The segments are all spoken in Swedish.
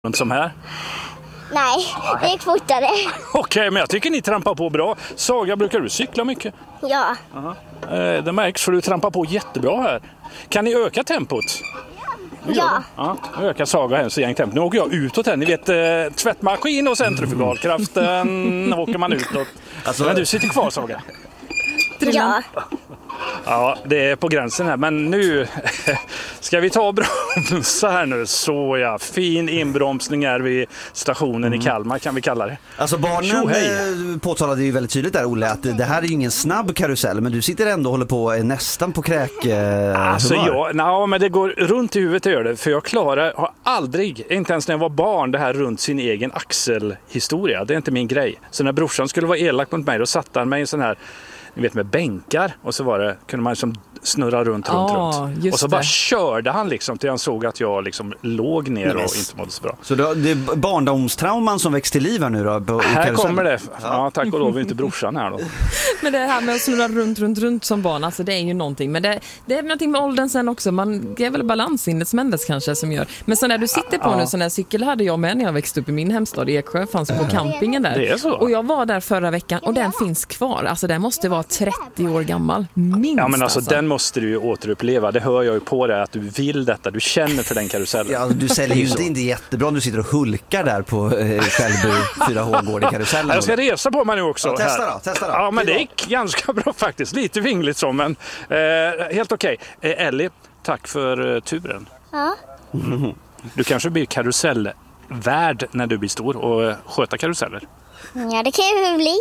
som här? Nej, det gick fortare. Okej, men jag tycker ni trampar på bra. Saga, brukar du cykla mycket? Ja. Det märks för du trampar på jättebra här. Kan ni öka tempot? Ja. Ja, öka Saga här så gäng tempo. Nu åker jag utåt här. Ni vet, tvättmaskin och centrifugalkraften åker man utåt. Alltså, men du sitter kvar, Saga. Ja. Ja, det är på gränsen här. Men nu ska vi ta och bromsa här nu. Så ja, fin inbromsning är vid stationen i Kalmar kan vi kalla det. Alltså barnen påtalade ju väldigt tydligt där, Olle, att det här är ju ingen snabb karusell, men du sitter ändå och håller på nästan på kräk. Alltså men det går runt i huvudet att göra det. För jag har aldrig, inte ens när jag var barn, det här runt sin egen axelhistoria. Det är inte min grej. Så när brorsan skulle vara elak mot mig, då satte han mig i en sån här, ni vet, med bänkar, och så kunde man liksom snurra runt. Och så bara körde han liksom till han såg att jag liksom låg ner och inte mådde så bra. Så det är barndomstrauman som växte till liv här nu då? Här kommer det. Ja, tack och lov är inte brorsan här då. Men det här med att snurra runt som barn, alltså det är ju någonting. Men det är någonting med åldern sen också. Det är väl balansinnet som ändas kanske som gör. Men så när du sitter på nu, sån här cykel hade jag med när jag växte upp i min hemstad i Eksjö, fanns på campingen där. Det är så. Och jag var där förra veckan och den finns kvar. Alltså den måste vara 30 år gammal. Minst. Ja, men alltså den måste du ju återuppleva. Det hör jag ju på dig att du vill detta. Du känner för den karusellen. Ja, du säljer ju inte in det jättebra om du sitter och hulkar där på Skälby 4H-gård i karusellen. Jag ska resa på mig nu också. Ja, testa då. Ja, men det gick ganska bra faktiskt. Lite vingligt så, men helt okej. Ellie, tack för turen. Ja. Du kanske blir karusellvärd när du blir stor och sköta karuseller. Ja, det kan ju bli.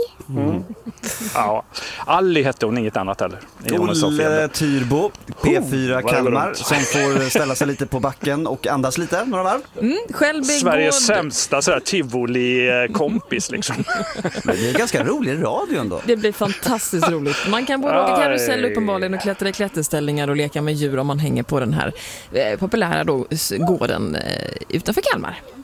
Ja, Alli hette hon, inget annat heller. Olle Tyrbo, P4 Kalmar, som får ställa sig lite på backen och andas lite, några varv. Sveriges sämsta tivoli-kompis liksom. Men det är ganska rolig radio ändå. Det blir fantastiskt roligt. Man kan både åka karusell uppenbarligen och klättra i klätterställningar och leka med djur om man hänger på den här populära gården utanför Kalmar.